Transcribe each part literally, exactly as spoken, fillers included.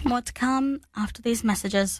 More to come after these messages.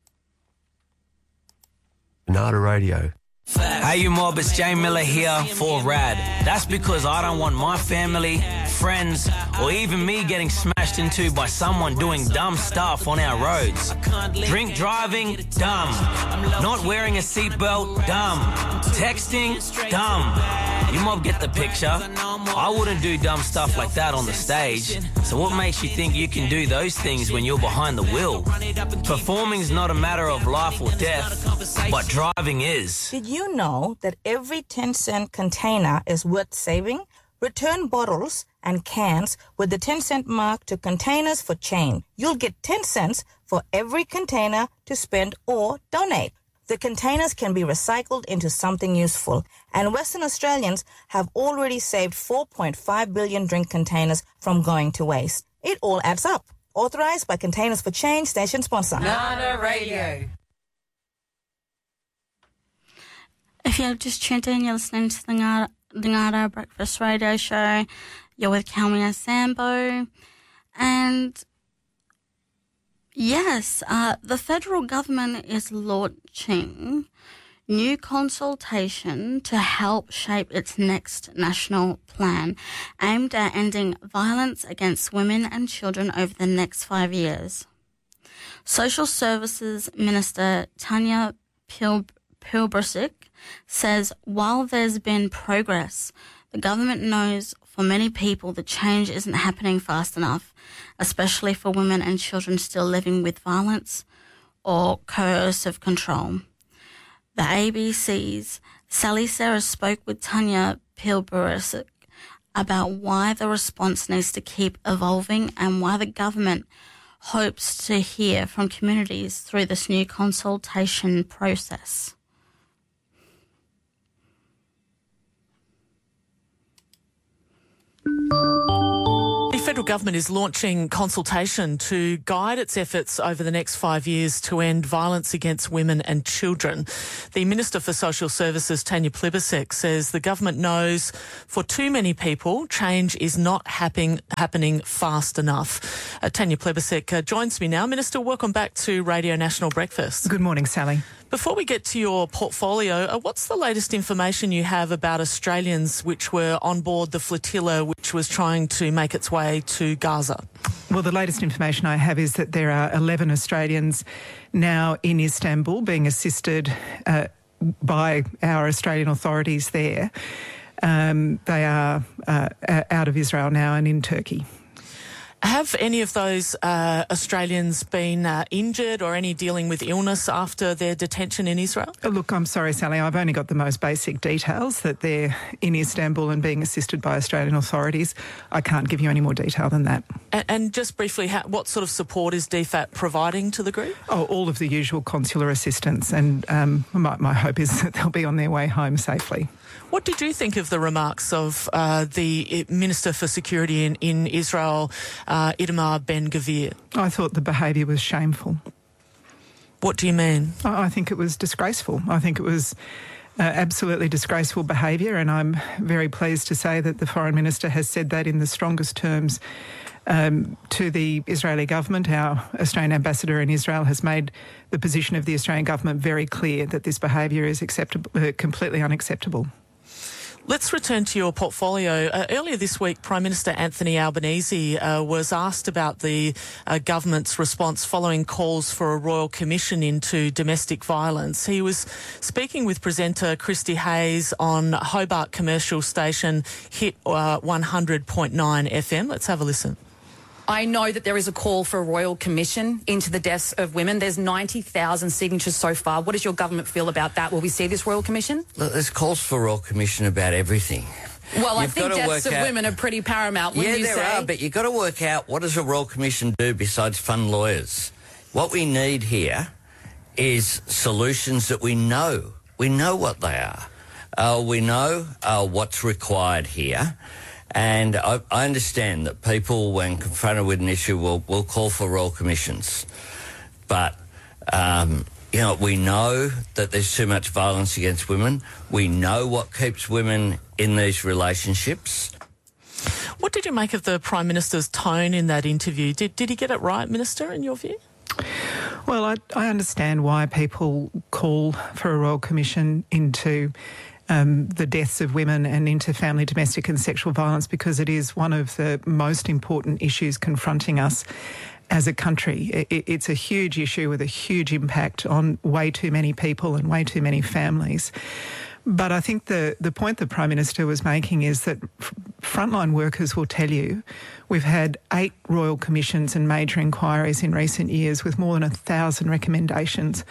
Nada Radio. Hey you mob, it's Jay Miller here for Rad. That's because I don't want my family, friends, or even me getting smashed into by someone doing dumb stuff on our roads. Drink driving, dumb. Not wearing a seatbelt, dumb. Texting, dumb. You mob get the picture. I wouldn't do dumb stuff like that on the stage. So what makes you think you can do those things when you're behind the wheel? Performing's not a matter of life or death, but driving is. Did you know that every ten cent container is worth saving? Return bottles and cans with the ten cent mark to Containers for Change. You'll get ten cents for every container to spend or donate. The containers can be recycled into something useful, and Western Australians have already saved four point five billion drink containers from going to waste. It all adds up. Authorised by Containers for Change, station sponsor. Nada Radio. If you've just tuned in, you're listening to the Ngara, the Ngara Breakfast Radio Show. You're with Kalmina Sambo. And yes, uh, the federal government is launching new consultation to help shape its next national plan aimed at ending violence against women and children over the next five years. Social Services Minister Tanya Pil- Pilbrsic says while there's been progress, the government knows for many people the change isn't happening fast enough, especially for women and children still living with violence or coercive control. The A B C's Sally Sarah spoke with Tanya Pilbrsic about why the response needs to keep evolving and why the government hopes to hear from communities through this new consultation process. The federal government is launching consultation to guide its efforts over the next five years to end violence against women and children. The Minister for Social Services, Tanya Plibersek, says the government knows for too many people change is not happening, happening fast enough. Uh, Tanya Plibersek uh, joins me now. Minister, welcome back to Radio National Breakfast. Good morning, Sally. Before we get to your portfolio, uh, what's the latest information you have about Australians which were on board the flotilla which was trying to make its way to Gaza? Well, the latest information I have is that there are eleven Australians now in Istanbul being assisted uh, by our Australian authorities there. Um, they are uh, out of Israel now and in Turkey. Have any of those uh, Australians been uh, injured or any dealing with illness after their detention in Israel? Look, I'm sorry, Sally, I've only got the most basic details, that they're in Istanbul and being assisted by Australian authorities. I can't give you any more detail than that. And, and just briefly, how, what sort of support is D FAT providing to the group? Oh, all of the usual consular assistance, and um, my, my hope is that they'll be on their way home safely. What did you think of the remarks of uh, the Minister for Security in, in Israel, uh, Itamar Ben-Gvir? I thought the behaviour was shameful. What do you mean? I, I think it was disgraceful. I think it was uh, absolutely disgraceful behaviour, and I'm very pleased to say that the Foreign Minister has said that in the strongest terms um, to the Israeli government. Our Australian ambassador in Israel has made the position of the Australian government very clear that this behaviour is acceptable, uh, completely unacceptable. Let's return to your portfolio. Uh, earlier this week, Prime Minister Anthony Albanese uh, was asked about the uh, government's response following calls for a royal commission into domestic violence. He was speaking with presenter Christy Hayes on Hobart commercial station Hit uh, one hundred point nine F M. Let's have a listen. I know that there is a call for a royal commission into the deaths of women. There's ninety thousand signatures so far. What does your government feel about that? Will we see this royal commission? Look, there's calls for a royal commission about everything. Well, You've I think deaths of out... women are pretty paramount, wouldn't yeah, you there say? are, but you've got to work out what does a royal commission do besides fund lawyers. What we need here is solutions that we know. We know what they are. Uh, we know uh, what's required here. And I, I understand that people, when confronted with an issue, will, will call for royal commissions. But, um, you know, we know that there's too much violence against women. We know what keeps women in these relationships. What did you make of the Prime Minister's tone in that interview? Did, did he get it right, Minister, in your view? Well, I, I understand why people call for a Royal Commission into um, the deaths of women and into family, domestic and sexual violence, because it is one of the most important issues confronting us as a country. It, it's a huge issue with a huge impact on way too many people and way too many families. But I think the, the point the Prime Minister was making is that f- frontline workers will tell you we've had eight royal commissions and major inquiries in recent years with more than a thousand recommendations.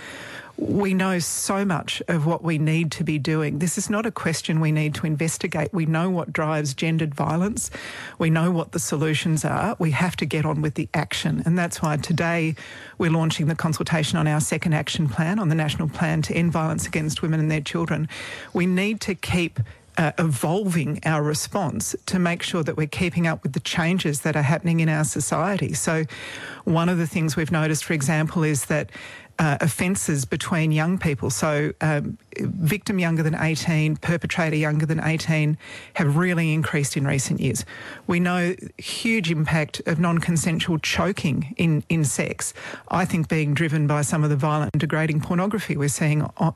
We know so much of what we need to be doing. This is not a question we need to investigate. We know what drives gendered violence. We know what the solutions are. We have to get on with the action. And that's why today we're launching the consultation on our second action plan, on the National Plan to End Violence Against Women and Their Children. We need to keep Uh, evolving our response to make sure that we're keeping up with the changes that are happening in our society. So one of the things we've noticed, for example, is that uh, offences between young people, so um, victim younger than eighteen, perpetrator younger than eighteen, have really increased in recent years. We know huge impact of non-consensual choking in, in sex, I think being driven by some of the violent and degrading pornography we're seeing on,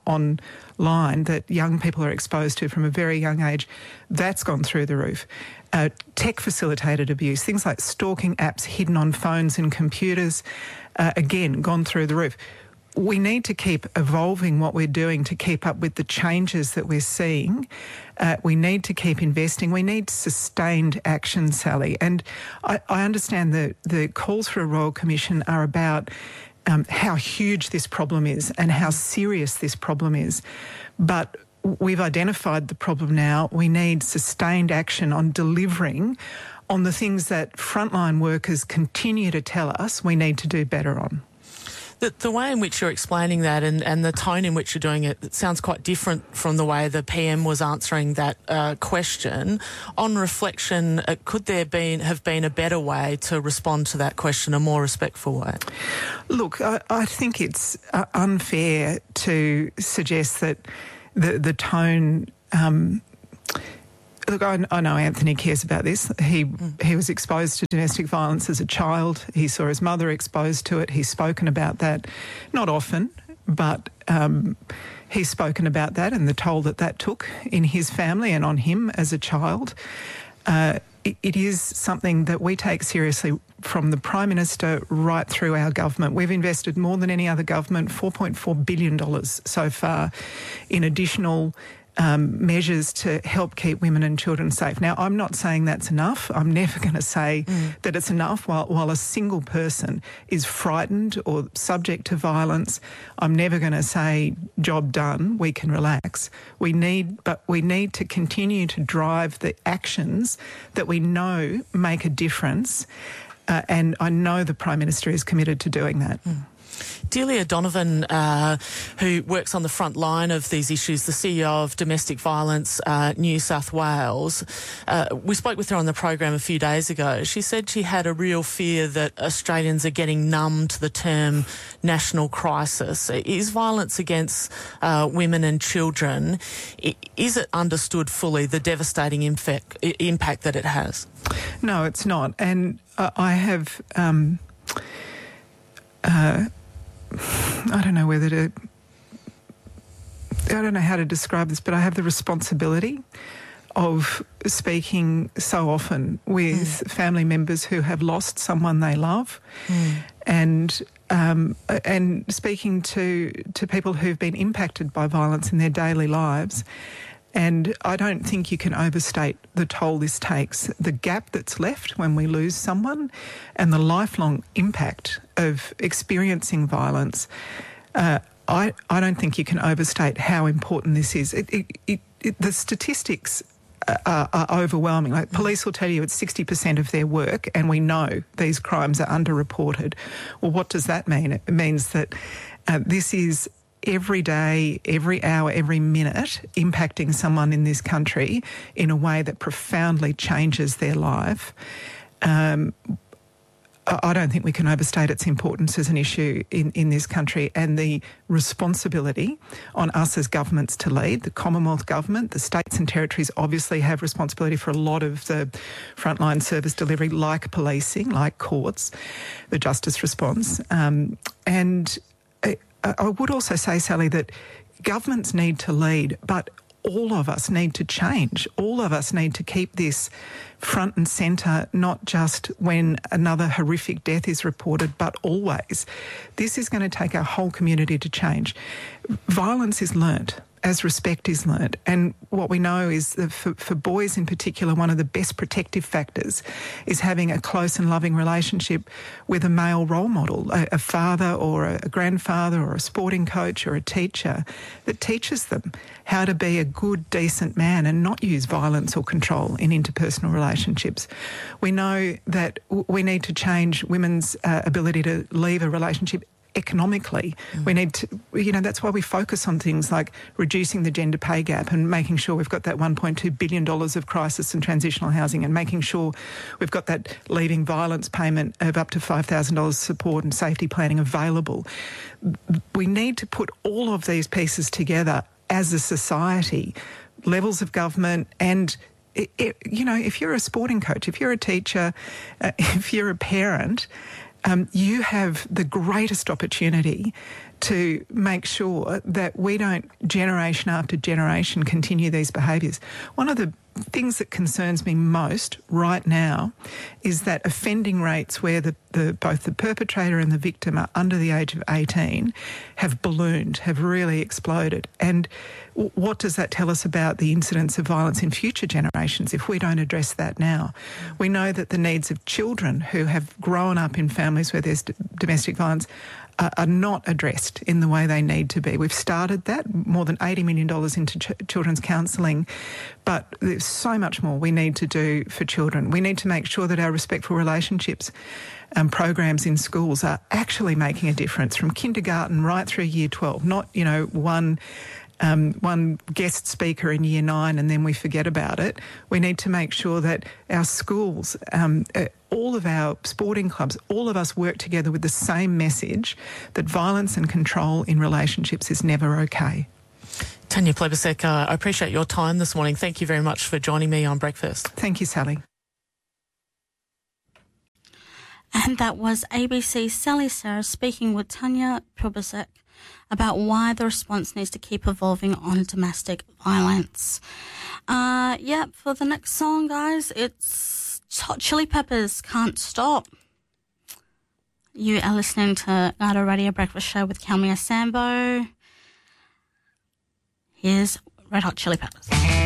online that young people are exposed to from a very young age. That's gone through the roof. Uh, tech-facilitated abuse, things like stalking apps hidden on phones and computers, uh, again, gone through the roof. We need to keep evolving what we're doing to keep up with the changes that we're seeing. Uh, we need to keep investing. We need sustained action, Sally. And I, I understand that the calls for a Royal Commission are about um, how huge this problem is and how serious this problem is. But we've identified the problem now. We need sustained action on delivering on the things that frontline workers continue to tell us we need to do better on. The, the way in which you're explaining that and, and the tone in which you're doing it, it sounds quite different from the way the P M was answering that uh, question. On reflection, uh, could there been, have been a better way to respond to that question, a more respectful way? Look, I, I think it's uh, unfair to suggest that the, the tone... Um, Look, I, I know Anthony cares about this. He mm. he was exposed to domestic violence as a child. He saw his mother exposed to it. He's spoken about that, not often, but um, he's spoken about that and the toll that that took in his family and on him as a child. Uh, it, it is something that we take seriously from the Prime Minister right through our government. We've invested more than any other government, four point four billion dollars so far, in additional Um, measures to help keep women and children safe. Now, I'm not saying that's enough. I'm never going to say mm. that it's enough while, while a single person is frightened or subject to violence. I'm never going to say, job done, we can relax. We need, but we need to continue to drive the actions that we know make a difference. Uh, and I know the Prime Minister is committed to doing that. Mm. Delia Donovan, uh, who works on the front line of these issues, the C E O of Domestic Violence uh, New South Wales, uh, we spoke with her on the program a few days ago. She said she had a real fear that Australians are getting numb to the term national crisis. Is violence against uh, women and children, is it understood fully, the devastating impact, impact that it has? No, it's not. And uh, I have... Um, uh, I don't know whether to... I don't know how to describe this, but I have the responsibility of speaking so often with mm. family members who have lost someone they love, mm. and um, and speaking to to people who've been impacted by violence in their daily lives. And I don't think you can overstate the toll this takes, the gap that's left when we lose someone and the lifelong impact of experiencing violence. Uh, I, I don't think you can overstate how important this is. It, it, it, it, the statistics are, are overwhelming. Like, police will tell you it's sixty percent of their work, and we know these crimes are underreported. Well, what does that mean? It means that uh, this is every day, every hour, every minute impacting someone in this country in a way that profoundly changes their life. Um, I don't think we can overstate its importance as an issue in, in this country, and the responsibility on us as governments to lead. The Commonwealth Government, the states and territories obviously have responsibility for a lot of the frontline service delivery, like policing, like courts, the justice response. Um, and I, I would also say, Sally, that governments need to lead, but all of us need to change. All of us need to keep this front and centre, not just when another horrific death is reported, but always. This is going to take our whole community to change. Violence is learnt as respect is learnt. And what we know is that for, for boys in particular, one of the best protective factors is having a close and loving relationship with a male role model, a, a father or a, a grandfather or a sporting coach or a teacher that teaches them how to be a good, decent man and not use violence or control in interpersonal relationships. We know that w- we need to change women's uh, ability to leave a relationship economically. Mm. We need to, you know, that's why we focus on things like reducing the gender pay gap and making sure we've got that one point two billion dollars of crisis and transitional housing, and making sure we've got that leaving violence payment of up to five thousand dollars support and safety planning available. We need to put all of these pieces together as a society, levels of government, and it, it, you know, if you're a sporting coach, if you're a teacher, uh, if you're a parent, Um, you have the greatest opportunity to make sure that we don't, generation after generation, continue these behaviours. One of the things that concerns me most right now is that offending rates where the, the both the perpetrator and the victim are under the age of eighteen have ballooned, have really exploded. And w- what does that tell us about the incidence of violence in future generations if we don't address that now? We know that the needs of children who have grown up in families where there's d- domestic violence uh, are not addressed in the way they need to be. We've started that, more than eighty million dollars into ch- children's counselling, but there's so much more we need to do for children. We need to make sure that our respectful relationships um, programs in schools are actually making a difference from kindergarten right through year twelve, not, you know, one Um, one guest speaker in year nine and then we forget about it. We need to make sure that our schools, um, uh, all of our sporting clubs, all of us work together with the same message that violence and control in relationships is never okay. Tanya Plibersek, uh, I appreciate your time this morning. Thank you very much for joining me on Breakfast. Thank you, Sally. And that was A B C's Sally Sarah speaking with Tanya Plibersek about why the response needs to keep evolving on domestic violence. Uh, yeah, for the next song, guys, it's Hot Chili Peppers, Can't Stop. You are listening to Nardo Radio Breakfast Show with Kelmia Sambo. Here's Red Hot Chili Peppers.